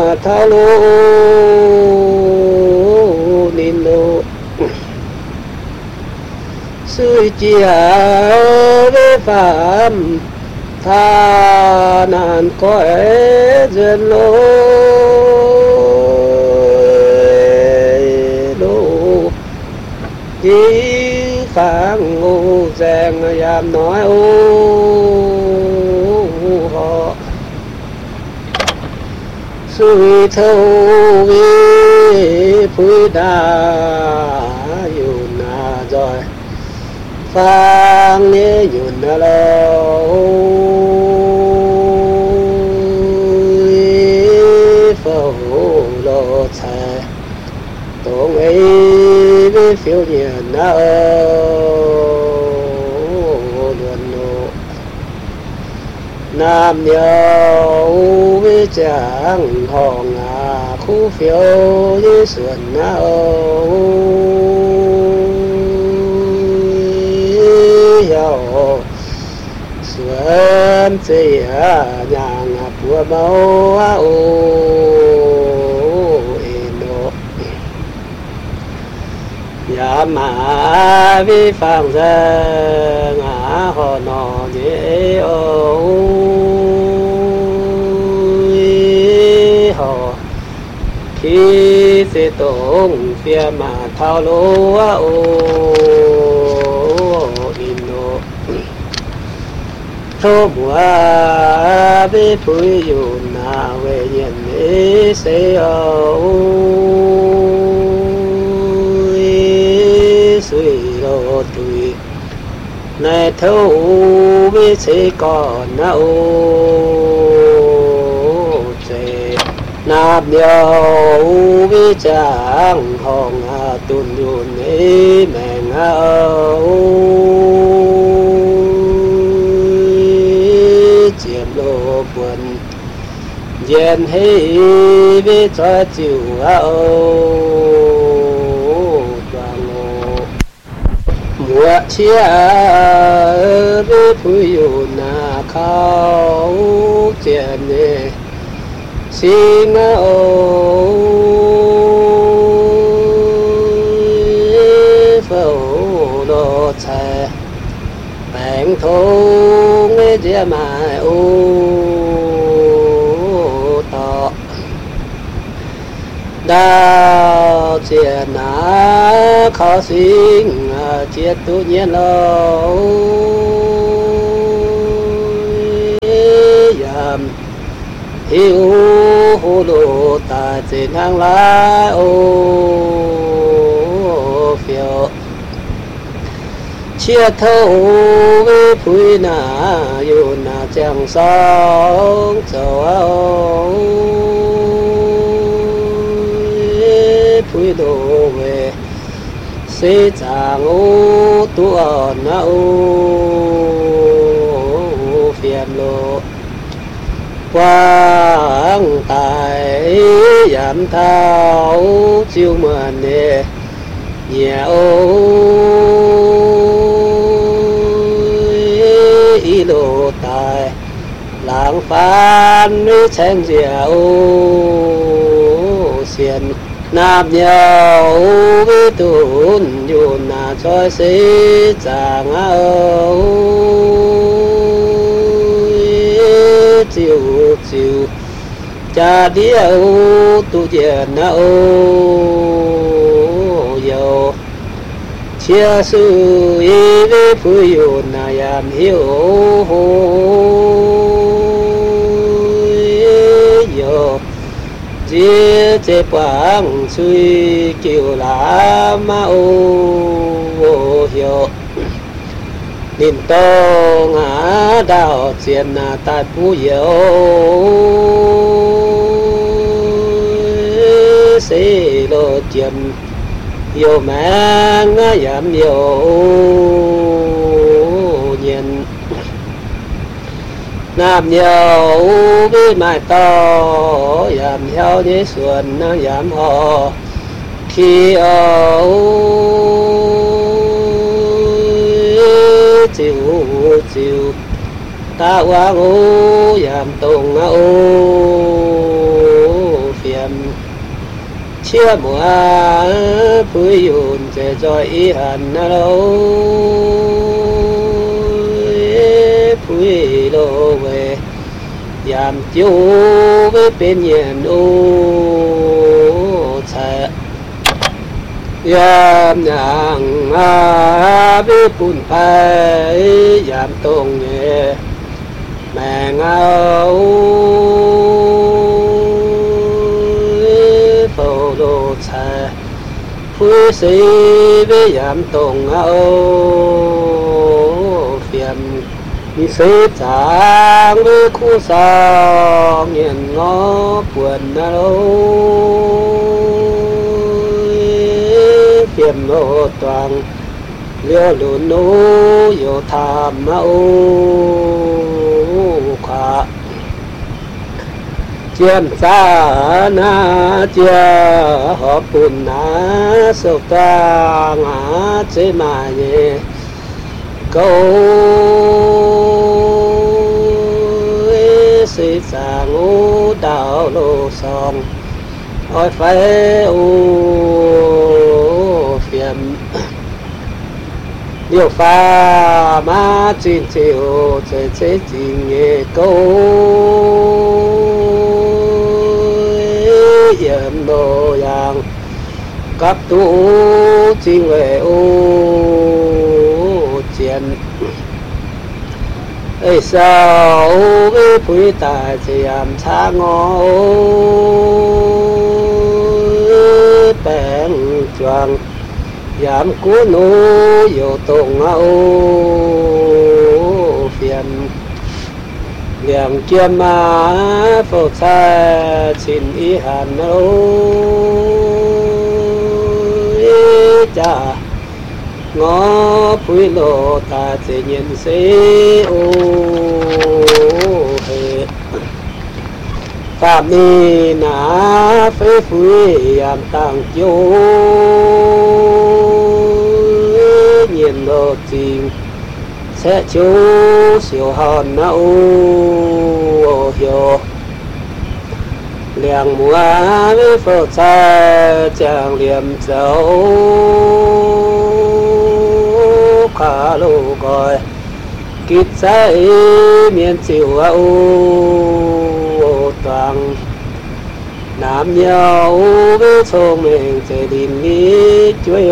thao lô nín lô suy chia với phạm tha nạn cõi duyên lô chí phang ngu giang yam nói họ suy thâu vi phui đà yun na rồi phang nhé yun na lâu phổ lộ thề tổng ấy với phiêu nhiên na luận nô nam nhau với chẳng hòn khu phiêu với sườn na hiểu sườn chỉ nhà của máu mà vi phạm ra ngã họ nọ dễ họ khi sẽ tốn phía mà thao lô ino thô bùa với phui dùn về nhìn ý sẽ suy lô tùy này thâu với sẽ còn chế nạp nhau với chẳng hồng tuôn dùn ấy mẹn chiếm lô quần dền hay với cho chịu mùa chia với phui yun na khao tiền nè xin phổ lộ thề bèn thôn nghe dia mai tọ đào tiền na khó xin chiết tự nhiên lâu yam hiu hồ lô ta trên hàng lá phiêu chiết thâu với phui na yun na chẳng sống châu phui đồ về sẽ chẳng ô tu ở na phiền lộ quang tài giảm thao chiêu mượn nè nhà ý lộ tài lãng phan tranh diệu xiên nạp nhau với tuôn yun na cho sĩ chẳng chiều chiều cha điêu tu diện dầu chia sư ý với phui yun na yam hiểu dầu chia chế quang suy kiều lá ma hiểu niệm tô ngã đạo chiến tại phú diệu sĩ lô chiếm yêu mang giảm yêu nhiên nam nhiều với mai to giảm theo thế xuân giảm họ khi chiều chiều ta qua ngô giảm tùng phiền chia mùa bùi yun chế cho ý hẳn lâu bùi lô về giảm chiếu với bên nhiên ô chạy giảm nhàng với bùn phải giảm tông nhẹ mẹ ngao phổ đồ chạy phui sĩ với giảm tông ngao phiền đi xế chẳng với khu sao nhìn ngó buồn đâu phiền lộ toàn liêu lùn nô yêu tham mẫu khả chiêm xa na chia họp bùn ná sâu ta ngã chế mà nhé câu sĩ xa ngũ đạo lô song ôi phải phiền điều pha má chín chiều chế chế trình nghề câu yếm đồ yang cấp tu trình về chiến ấy sao với quý tài chỉ làm xa ngó bèn choàng giảm cú nô yêu tông phiền liền kiêm má phổ xa xin ý hàn cha ngó quý lô ta chỉ nhìn sĩ hệ phạm ni ná phế phui am tăng chiếu nhìn đồ trình sẽ chú siêu hòn nâu hiểu liền mùa với phật xa chàng liềm dấu khá lô gọi kịp say miền chịu toàn nam nhau với sông mình sẽ đình đi chuối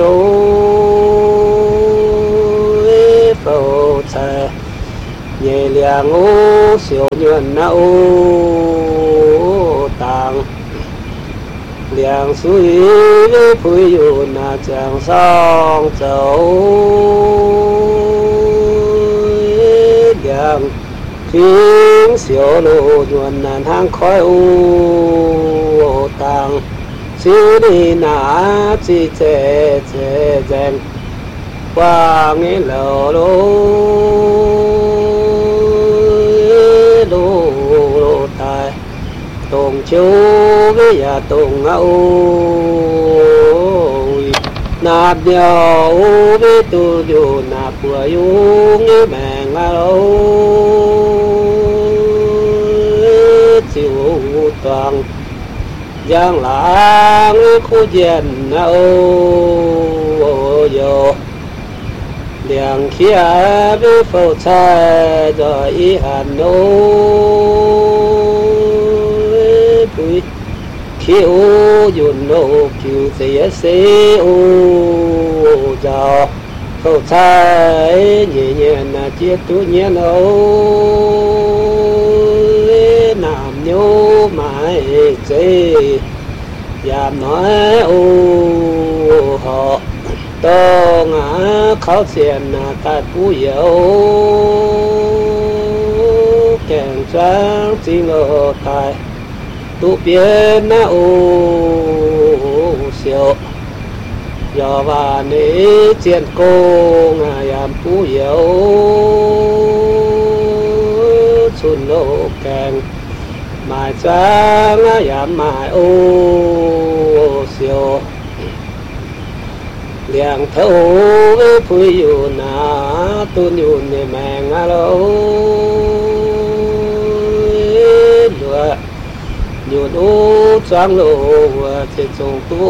phật xa nhẹ liền siêu nhuận nâu tàng liền suy với phui yun na chàng song châu liền phiến siêu lô nhuận nàn hang khói tàng siêu đi na chi chế chế dèn qua nghe lô lô tài tùng chiếu với nhà tùng nạp nhau với tu dù nạp của yêu nghe mẹ chịu toàn giang lãng khu diện yo liền kia với phật xa rồi ý hàn bùi khiêu dùn nô kiều xế xế giờ phật xa nhẹ nhẹ là chia tu nhẹ nam nhô mãi chế giảm nói họ to ngã khảo xiên tại phú yếu kèn sáng xin ngờ tài tu biến siêu giờ và ní chiến cô ngài am phú yếu xuân lô kèn mai sáng giảm mai siêu liền thấu với phui yun na tuân yun để mẹ ngã lâu lúa อยู่ดูจางโลเจจงตู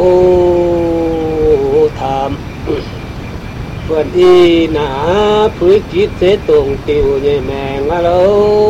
ทำเพื่อนอีหนาพื้นจิตเจตงติวเยแมงอะโล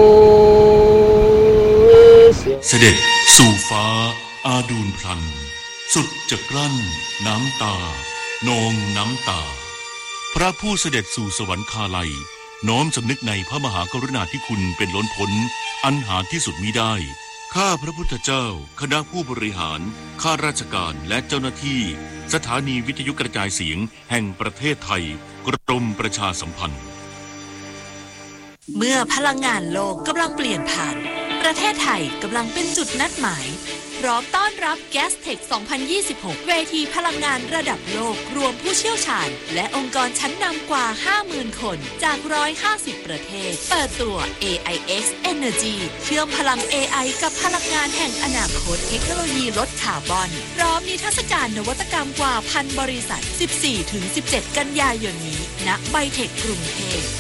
เสด็จสู่ฟ้าอาดูลพลันสุดจะกลั้นน้ำตานองน้ำตาพระผู้เสด็จสู่สวรรคาลัยน้อมสำนึกในพระมหากรุณาธิคุณเป็นล้นพ้นอันหาที่สุดมิได้ข้าพระพุทธเจ้าคณะผู้บริหารข้าราชการและเจ้าหน้าที่สถานีวิทยุกระจายเสียงแห่งประเทศไทยกรมประชาสัมพันธ์เมื่อพลังงานโลกกำลังเปลี่ยนผ่านประเทศไทยกำลังเป็นจุดนัดหมายพร้อมต้อนรับ Gastech 2026 เวทีพลังงานระดับโลกรวมผู้เชี่ยวชาญและองค์กรชั้นนำกว่า 50,000 คนจาก 150 ประเทศเปิดตัว AIX Energy เชื่อมพลัง AI กับพลังงานแห่งอนาคตเทคโนโลยีลดคาร์บอนพร้อมนิทรรศการนวัตกรรมกว่า 1,000 บริษัท 14-17 กันยายนนี้ณไบเทคกรุงเทพ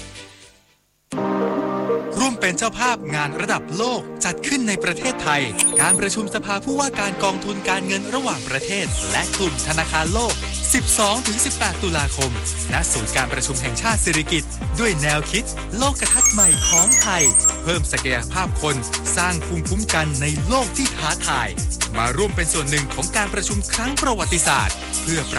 ร่วมเป็นเจ้าภาพงานระดับโลกจัดขึ้นในประเทศไทยการประชุมสภาผู้ว่าการกองทุนการเงินระหว่างประเทศและกลุ่มธนาคารโลก 12-18 ตุลาคมณศูนย์การประชุมแห่งชาติสิริกิติ์ด้วยแนวคิดโลกทัศน์ใหม่ของไทยเพิ่มศักยภาพคนสร้างภูมิคุ้มกันในโลกที่ท้าทายมาร่วมเป็นส่วนหนึ่งของการประชุมครั้งประวัติศาสตร์เพื่อ